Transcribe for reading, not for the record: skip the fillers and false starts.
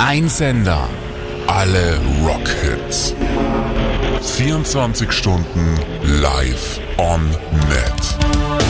Ein Sender, alle Rockhits. 24 Stunden live on net.